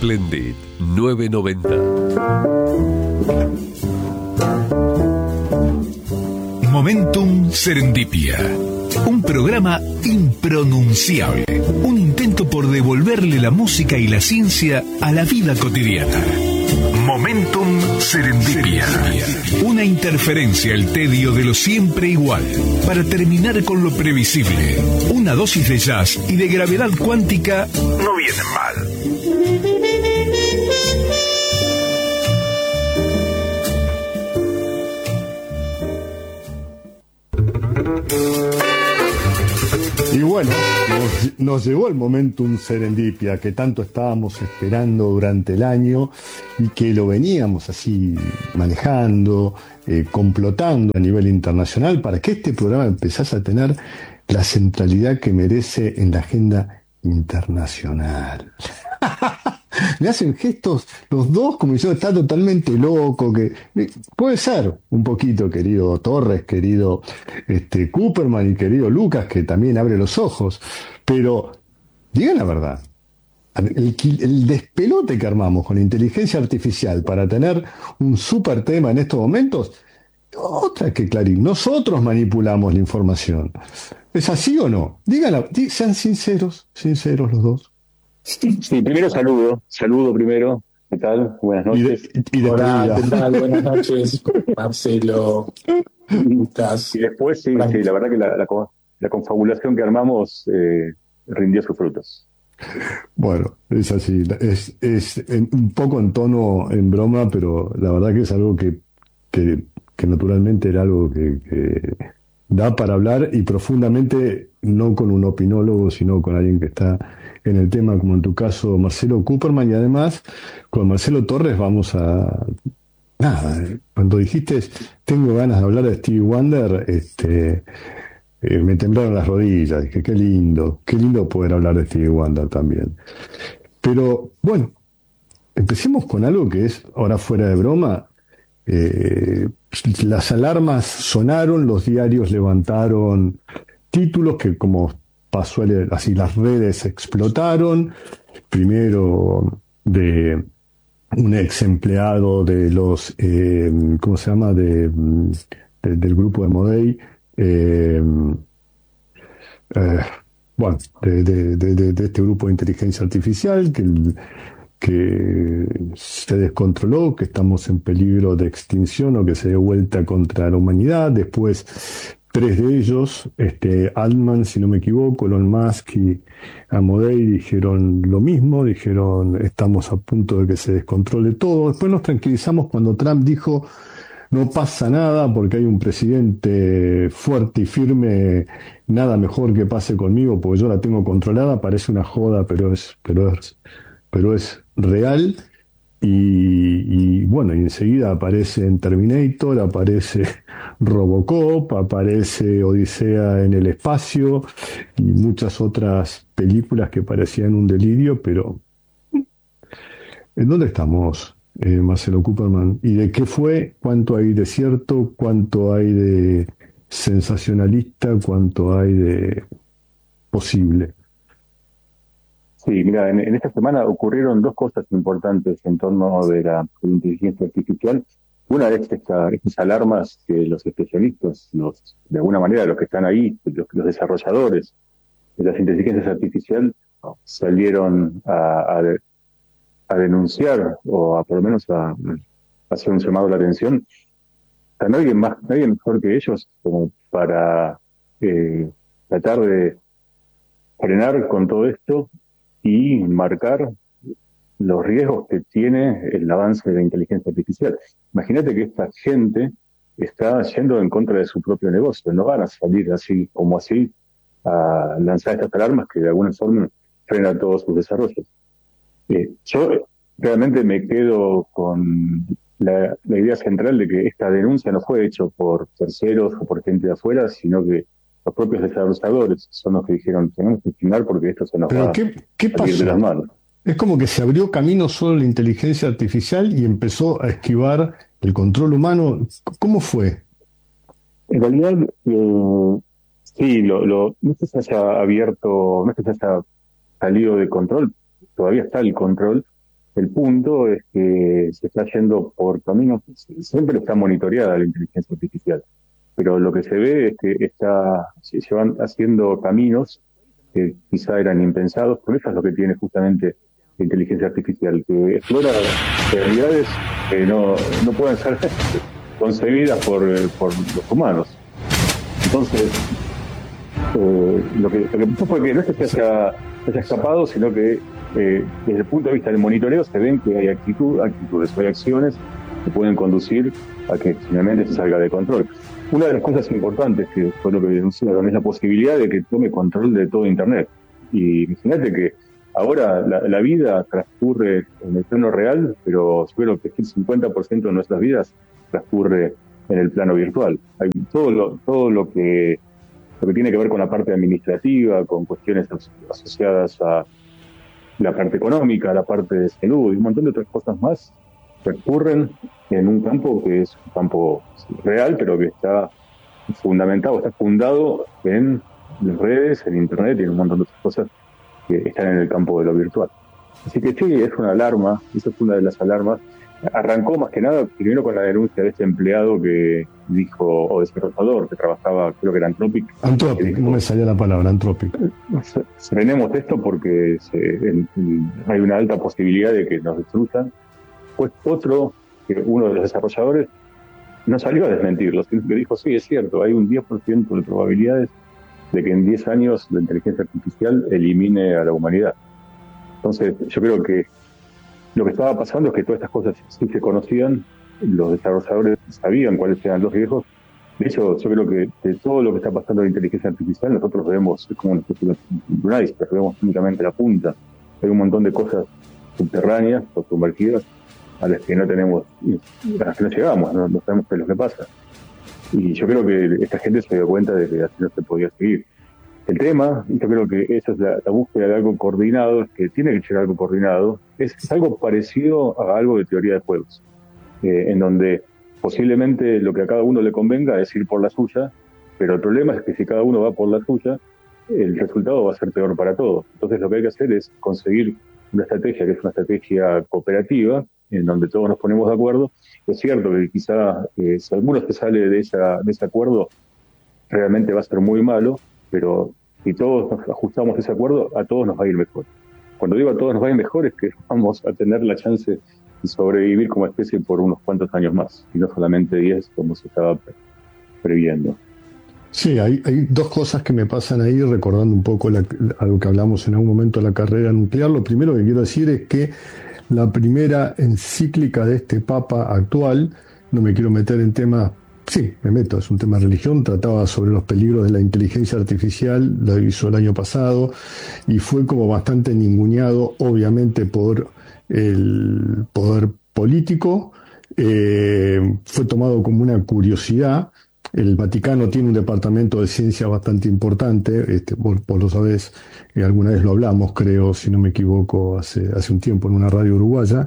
Splendid 990. Momentum Serendipia. Un programa impronunciable. Un intento por devolverle la música y la ciencia a la vida cotidiana. Momentum Serendipia. Una interferencia al tedio de lo siempre igual, para terminar con lo previsible. Una dosis de jazz y de gravedad cuántica no vienen mal. Y bueno, nos llegó el Momentum Serendipia que tanto estábamos esperando durante el año y que lo veníamos así manejando, complotando a nivel internacional para que este programa empezase a tener la centralidad que merece en la agenda internacional. Me hacen gestos los dos como si yo está totalmente loco, que puede ser un poquito, querido Torres, querido Cooperman y querido Lucas, que también abre los ojos, pero digan la verdad. El despelote que armamos con inteligencia artificial para tener un súper tema en estos momentos, otra que Clarín, nosotros manipulamos la información. ¿Es así o no? Díganla, sean sinceros los dos. Sí, primero saludo primero. ¿Qué tal? Buenas noches. Hola, ¿qué tal? Buenas noches, Marcelo, Lucas. Y después, sí, la verdad que la confabulación que armamos rindió sus frutos. Bueno, es así, es un poco en tono, en broma, pero la verdad que es algo que naturalmente era algo que da para hablar y profundamente, no con un opinólogo, sino con alguien que está en el tema, como en tu caso, Marcelo Cooperman, y además con Marcelo Torres vamos a... Nada, cuando dijiste tengo ganas de hablar de Stevie Wonder, me temblaron las rodillas, dije qué lindo poder hablar de Stevie Wonder también. Pero bueno, empecemos con algo que es, ahora fuera de broma, las alarmas sonaron, los diarios levantaron títulos que, como pasó así, las redes explotaron, primero de un ex empleado de los, ¿cómo se llama?, del grupo de Modey, bueno, de este grupo de inteligencia artificial que se descontroló, que estamos en peligro de extinción o que se dé vuelta contra la humanidad. Después, 3 de ellos, Altman, si no me equivoco, Elon Musk y Amodei, dijeron lo mismo, dijeron estamos a punto de que se descontrole todo. Después nos tranquilizamos cuando Trump dijo no pasa nada porque hay un presidente fuerte y firme, nada mejor que pase conmigo porque yo la tengo controlada. Parece una joda, pero es real. Y bueno, y enseguida aparece en Terminator, aparece Robocop, aparece Odisea en el espacio y muchas otras películas que parecían un delirio, pero ¿en dónde estamos, Marcelo Cooperman? ¿Y de qué fue? ¿Cuánto hay de cierto? ¿Cuánto hay de sensacionalista? ¿Cuánto hay de posible? Sí, mira, en esta semana ocurrieron 2 cosas importantes en torno de la inteligencia artificial. Una es estas alarmas que los especialistas, de alguna manera los que están ahí, los desarrolladores de las inteligencias artificiales, salieron a denunciar o por lo menos a hacer un llamado a la atención. O sea, nadie mejor que ellos como para tratar de frenar con todo esto y marcar los riesgos que tiene el avance de la inteligencia artificial. Imagínate que esta gente está yendo en contra de su propio negocio, no van a salir así a lanzar estas alarmas que de alguna forma frenan todos sus desarrollos. Yo realmente me quedo con la idea central de que esta denuncia no fue hecha por terceros o por gente de afuera, sino que los propios desarrolladores son los que dijeron tenemos que frenar porque esto se nos va a salir de las manos. Es como que se abrió camino solo la inteligencia artificial y empezó a esquivar el control humano. ¿Cómo fue? En realidad, sí, no es que se haya abierto, no es que se haya salido de control, todavía está el control, El punto es que se está yendo por caminos, siempre está monitoreada la inteligencia artificial, pero lo que se ve es que se van haciendo caminos que quizá eran impensados, por eso es lo que tiene justamente la inteligencia artificial, que explora realidades que no pueden ser concebidas por los humanos. Entonces, lo que pasó fue que no es que se haya escapado, sino que desde el punto de vista del monitoreo se ven que hay actitudes, hay acciones que pueden conducir a que finalmente se salga de control. Una de las cosas importantes que fue lo que denunciaron es la posibilidad de que tome control de todo Internet. Y imagínate que ahora la vida transcurre en el plano real, pero yo creo que el 50% de nuestras vidas transcurre en el plano virtual. Hay todo lo que tiene que ver con la parte administrativa, con cuestiones asociadas a la parte económica, la parte de salud y un montón de otras cosas más, recurren en un campo que es un campo real, pero que está fundado en las redes, en Internet y en un montón de otras cosas que están en el campo de lo virtual. Así que sí, es una alarma, esa es una de las alarmas. Arrancó más que nada primero con la denuncia de este empleado que dijo, o desarrollador, que trabajaba, creo que era Anthropic. Anthropic, no me salía la palabra, Anthropic. Frenemos esto porque hay una alta posibilidad de que nos destruyan. Pues uno de los desarrolladores no salió a desmentirlo, sino que dijo, sí, es cierto, hay un 10% de probabilidades de que en 10 años la inteligencia artificial elimine a la humanidad. Entonces, yo creo que lo que estaba pasando es que todas estas cosas sí se conocían, los desarrolladores sabían cuáles eran los riesgos. De hecho, yo creo que de todo lo que está pasando en la inteligencia artificial, nosotros vemos, es como una especie de un iceberg, vemos únicamente la punta. Hay un montón de cosas subterráneas o sumergidas a las que no llegamos, no sabemos qué es lo que pasa. Y yo creo que esta gente se dio cuenta de que así no se podía seguir. El tema, yo creo que esa es la búsqueda de algo coordinado, es que tiene que ser algo coordinado, es algo parecido a algo de teoría de juegos, en donde posiblemente lo que a cada uno le convenga es ir por la suya, pero el problema es que si cada uno va por la suya, el resultado va a ser peor para todos. Entonces lo que hay que hacer es conseguir una estrategia que es una estrategia cooperativa, en donde todos nos ponemos de acuerdo. Es cierto que quizá si alguno se sale de ese acuerdo, realmente va a ser muy malo, pero si todos nos ajustamos a ese acuerdo, a todos nos va a ir mejor. Cuando digo a todos nos va a ir mejor, es que vamos a tener la chance de sobrevivir como especie por unos cuantos años más, y no solamente 10 como se estaba previendo. Sí, hay dos cosas que me pasan ahí, recordando un poco algo que hablamos en algún momento de la carrera nuclear. Lo primero que quiero decir es que la primera encíclica de este Papa actual, no me quiero meter en temas, sí, me meto, es un tema de religión, trataba sobre los peligros de la inteligencia artificial, lo hizo el año pasado, y fue como bastante ninguneado, obviamente, por el poder político, fue tomado como una curiosidad. El Vaticano tiene un departamento de ciencia bastante importante, vos lo sabés, alguna vez lo hablamos, creo, si no me equivoco, hace un tiempo en una radio uruguaya.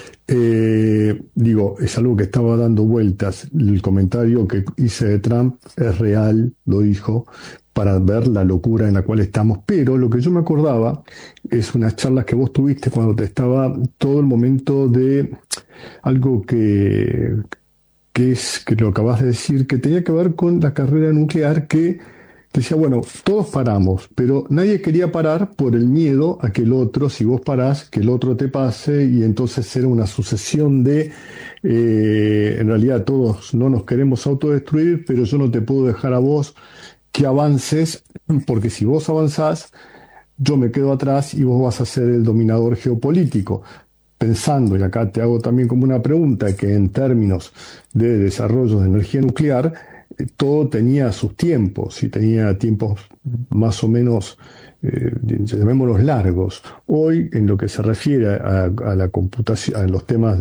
Es algo que estaba dando vueltas. El comentario que hice de Trump es real, lo dijo, para ver la locura en la cual estamos. Pero lo que yo me acordaba es unas charlas que vos tuviste cuando te estaba todo el momento de algo que lo acabas de decir, que tenía que ver con la carrera nuclear, que decía, bueno, todos paramos, pero nadie quería parar por el miedo a que el otro, si vos parás, que el otro te pase, y entonces era una sucesión de, en realidad todos no nos queremos autodestruir, pero yo no te puedo dejar a vos que avances, porque si vos avanzás, yo me quedo atrás y vos vas a ser el dominador geopolítico. Pensando, y acá te hago también como una pregunta, que en términos de desarrollo de energía nuclear, todo tenía sus tiempos, y tenía tiempos más o menos, llamémoslos largos. Hoy, en lo que se refiere a la computación, a los temas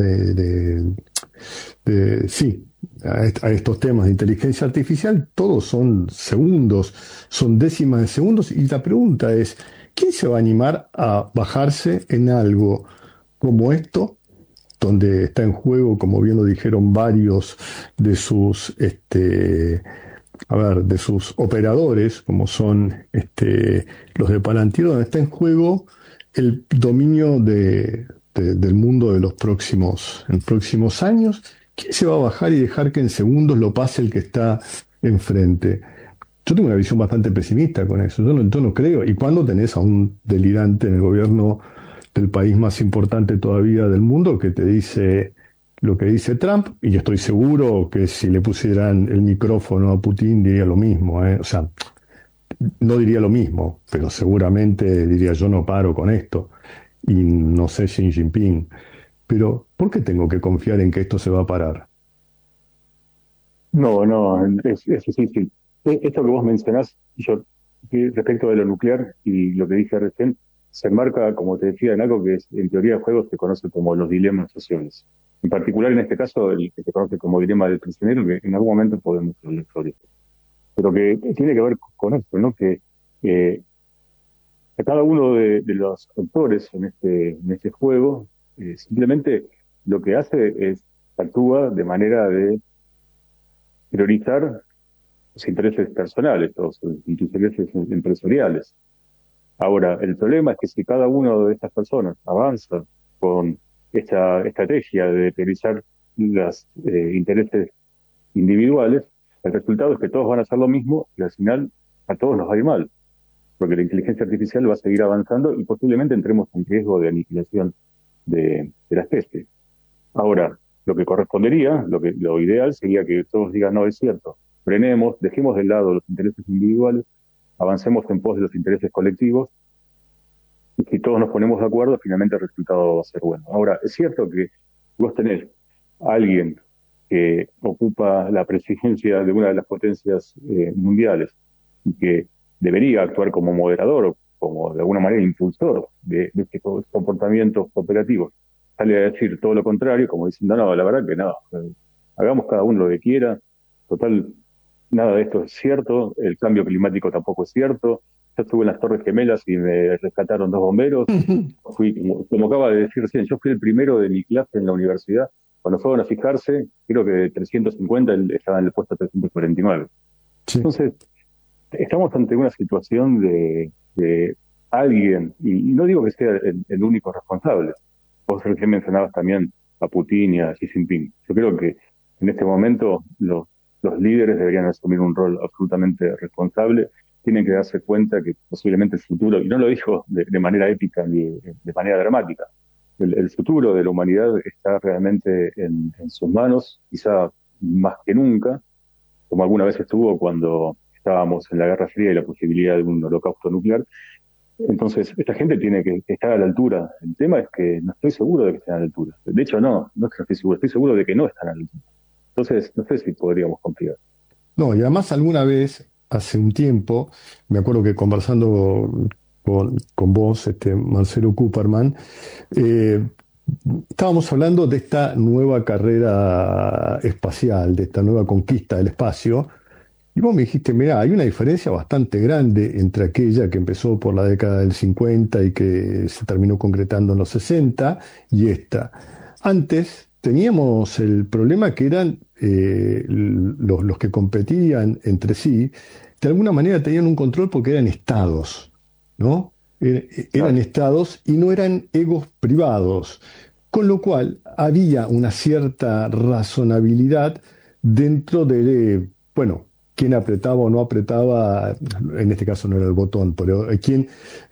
a estos temas de inteligencia artificial, todos son segundos, son décimas de segundos, y la pregunta es, ¿quién se va a animar a bajarse en algo como esto, donde está en juego, como bien lo dijeron varios de sus de sus operadores, como son los de Palantir, donde está en juego el dominio de del mundo de los próximos años, ¿quién se va a bajar y dejar que en segundos lo pase el que está enfrente? Yo tengo una visión bastante pesimista con eso. Yo no creo. ¿Y cuando tenés a un delirante en el gobierno del país más importante todavía del mundo que te dice lo que dice Trump? Y yo estoy seguro que si le pusieran el micrófono a Putin diría lo mismo, ¿eh? O sea, no diría lo mismo, pero seguramente diría yo no paro con esto. Y no sé Xi Jinping. Pero ¿por qué tengo que confiar en que esto se va a parar? No, no, es difícil. Esto que vos mencionás, yo, respecto de lo nuclear y lo que dije recién, se enmarca, como te decía, en algo que en teoría de juegos se conoce como los dilemas sociales. En particular, en este caso, el que se conoce como dilema del prisionero, que en algún momento podemos hablar sobre eso. Pero que tiene que ver con esto, ¿no? Eh, que cada uno de los autores en este juego simplemente lo que hace es actúa de manera de priorizar sus intereses personales o sus intereses empresariales. Ahora, el problema es que si cada uno de estas personas avanza con esta estrategia de priorizar los intereses individuales, el resultado es que todos van a hacer lo mismo y al final a todos nos va a ir mal, porque la inteligencia artificial va a seguir avanzando y posiblemente entremos en riesgo de aniquilación de la especie. Ahora, lo que correspondería, lo ideal sería que todos digan, no, es cierto, frenemos, dejemos de lado los intereses individuales, avancemos en pos de los intereses colectivos, y si todos nos ponemos de acuerdo, finalmente el resultado va a ser bueno. Ahora, es cierto que vos tenés a alguien que ocupa la presidencia de una de las potencias mundiales y que debería actuar como moderador o como de alguna manera impulsor de estos comportamientos cooperativos. Sale a decir todo lo contrario, como diciendo, no, la verdad que no, hagamos cada uno lo que quiera, total, nada de esto es cierto, el cambio climático tampoco es cierto. Yo estuve en las Torres Gemelas y me rescataron 2 bomberos. Fui, como acaba de decir recién, yo fui el primero de mi clase en la universidad. Cuando fueron a fijarse, creo que de 350 él estaba en el puesto 349. Sí. Entonces, estamos ante una situación de alguien, y no digo que sea el único responsable. Vos recién mencionabas también a Putin y a Xi Jinping. Yo creo que en este momento los líderes deberían asumir un rol absolutamente responsable. Tienen que darse cuenta que posiblemente el futuro, y no lo digo de manera épica ni de manera dramática, el futuro de la humanidad está realmente en sus manos, quizá más que nunca, como alguna vez estuvo cuando estábamos en la Guerra Fría y la posibilidad de un holocausto nuclear. Entonces, esta gente tiene que estar a la altura. El tema es que no estoy seguro de que estén a la altura. De hecho, no es que no estoy seguro de que no están a la altura. Entonces, no sé si podríamos confiar. No, y además alguna vez, hace un tiempo, me acuerdo que conversando con vos, Marcelo Kupperman, eh, estábamos hablando de esta nueva carrera espacial, de esta nueva conquista del espacio, y vos me dijiste, mirá, hay una diferencia bastante grande entre aquella que empezó por la década del 50 y que se terminó concretando en los 60 y esta. Antes teníamos el problema que eran los que competían entre sí, de alguna manera tenían un control porque eran estados, ¿no? Eran estados y no eran egos privados, con lo cual había una cierta razonabilidad dentro de, bueno, quién apretaba o no apretaba, en este caso no era el botón, pero quién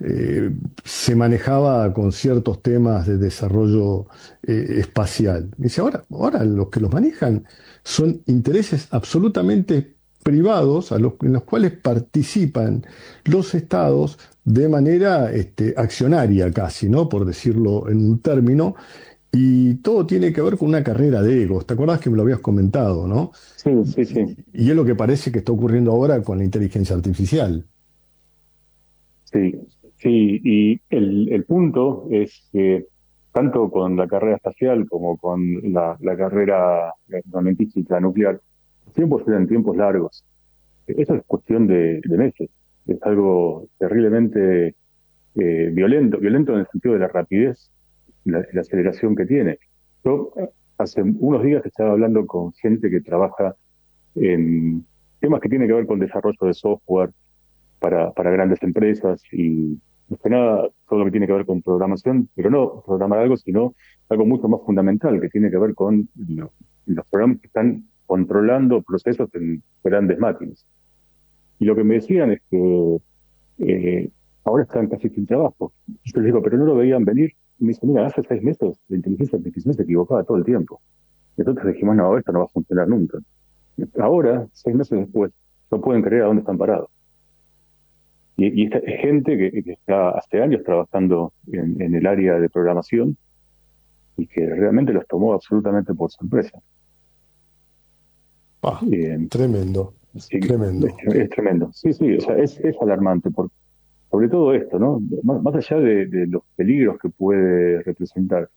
se manejaba con ciertos temas de desarrollo espacial. Dice, ahora los que los manejan son intereses absolutamente privados en los cuales participan los estados de manera accionaria casi, ¿no? Por decirlo en un término, y todo tiene que ver con una carrera de egos. ¿Te acordás que me lo habías comentado, no? Sí, sí, sí. Y es lo que parece que está ocurriendo ahora con la inteligencia artificial. Sí, sí, y el punto es que tanto con la carrera espacial como con la carrera armamentística nuclear, los tiempos eran tiempos largos. Eso es cuestión de meses. Es algo terriblemente violento en el sentido de la rapidez y la aceleración que tiene. Yo hace unos días estaba hablando con gente que trabaja en temas que tienen que ver con desarrollo de software para grandes empresas y más que nada todo lo que tiene que ver con programación, pero no programar algo, sino algo mucho más fundamental, que tiene que ver con los programas que están controlando procesos en grandes máquinas. Y lo que me decían es que ahora están casi sin trabajo. Yo les digo, pero no lo veían venir. Y me dicen, mira, hace 6 meses la inteligencia artificial se equivocaba todo el tiempo. Entonces dijimos, no, esto no va a funcionar nunca. Ahora, 6 meses después, no pueden creer a dónde están parados. Y esta gente que está hace años trabajando en el área de programación y que realmente los tomó absolutamente por sorpresa. Tremendo. Sí, tremendo. Es tremendo. Sí, o sea, es alarmante, sobre todo esto, ¿no? Más allá de los peligros que puede representar,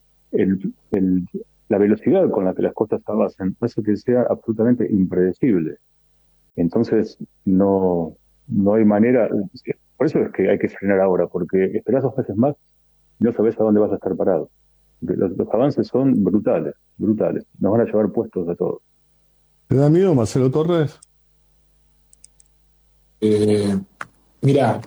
la velocidad con la que las cosas avanzan hace que sea absolutamente impredecible. Entonces, no hay manera. Por eso es que hay que frenar ahora, porque esperás 2 meses más y no sabés a dónde vas a estar parado. Los avances son brutales. Nos van a llevar puestos a todos. ¿Te da miedo, Marcelo Torres? Mira,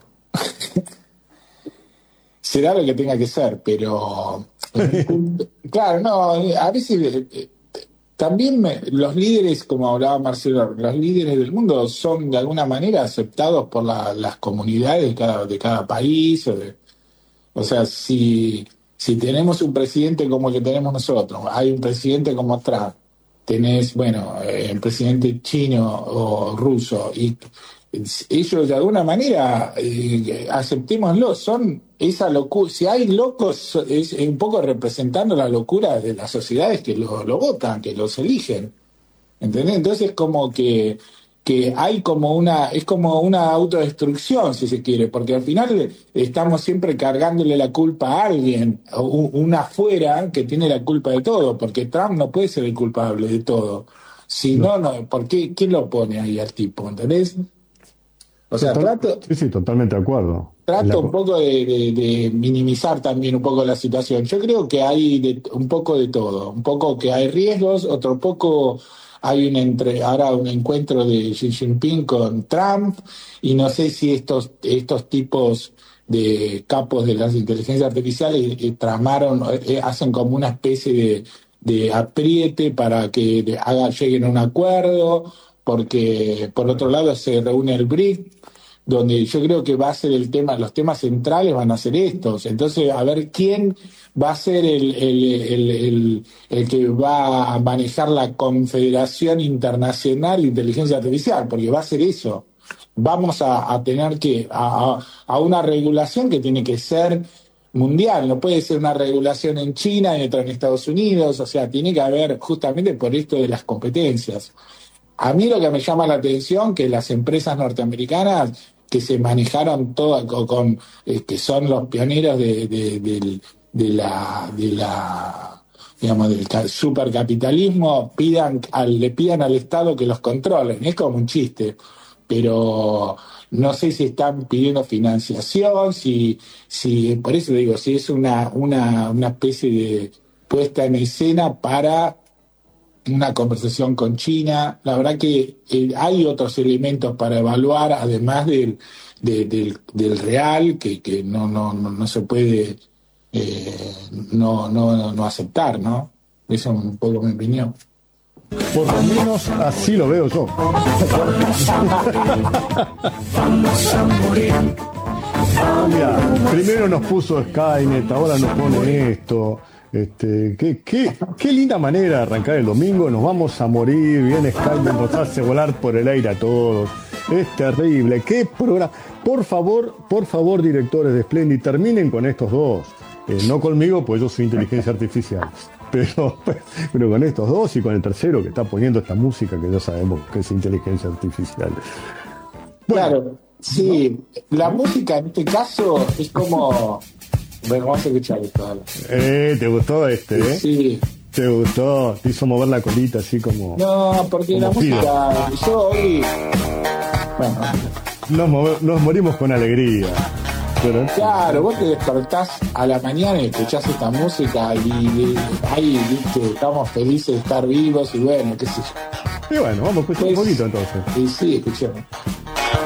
será lo que tenga que ser, pero claro, no, a veces también los líderes, como hablaba Marcelo, los líderes del mundo son de alguna manera aceptados por las comunidades de cada país. O sea, si tenemos un presidente como el que tenemos nosotros, hay un presidente como Trump, tenés, el presidente chino o ruso, y ellos de alguna manera, aceptémoslo, son esa locura. Si hay locos, es un poco representando la locura de las sociedades que lo votan, que los eligen. ¿Entendés? Entonces como que hay es como una autodestrucción, si se quiere, porque al final estamos siempre cargándole la culpa a alguien, una afuera que tiene la culpa de todo, porque Trump no puede ser el culpable de todo. Si no, ¿por qué? ¿Quién lo pone ahí al tipo? ¿Entendés? O sea, Sí, totalmente de acuerdo. Trato un poco de minimizar también un poco la situación. Yo creo que hay un poco de todo. Un poco que hay riesgos, otro poco hay ahora un encuentro de Xi Jinping con Trump, y no sé si estos tipos de capos de las inteligencias artificiales hacen como una especie de apriete para que lleguen a un acuerdo, porque por otro lado se reúne el BRIC, donde yo creo que va a ser los temas centrales van a ser estos. Entonces, a ver quién va a ser el que va a manejar la Confederación Internacional de Inteligencia Artificial, porque va a ser eso. Vamos a tener a una regulación que tiene que ser mundial, no puede ser una regulación en China y otra en Estados Unidos, o sea, tiene que haber, justamente por esto de las competencias. A mí lo que me llama la atención que las empresas norteamericanas que se manejaron todas que son los pioneros del supercapitalismo, le pidan al Estado que los controlen. Es como un chiste, pero no sé si están pidiendo financiación, si por eso digo, si es una especie de puesta en escena para una conversación con China. La verdad que hay otros elementos para evaluar, además del real, que no se puede no aceptar, ¿no? Esa es un poco mi opinión. Por lo menos así lo veo yo. Vamos a morir. Mira, primero nos puso Skynet, ahora nos pone esto. Qué linda manera de arrancar el domingo. Nos vamos a morir, viene Skynet, nos hace volar por el aire a todos. Es terrible. ¿Qué programa? Por favor, directores de Splendid, terminen con estos dos. No conmigo, pues yo soy inteligencia artificial. Pero con estos dos y con el tercero que está poniendo esta música que ya sabemos que es inteligencia artificial. Bueno, claro, sí. La música en este caso es como... Bueno, vamos a escuchar esto. ¿Te gustó Sí. ¿Te gustó? Te hizo mover la colita así como... No, porque la música... Yo hoy... Bueno... Nos morimos con alegría. Pero... Claro, vos te despertás a la mañana y escuchás esta música y ahí, viste, estamos felices de estar vivos y bueno, qué sé yo. Y bueno, vamos a escuchar un poquito entonces. Y sí, escuchemos.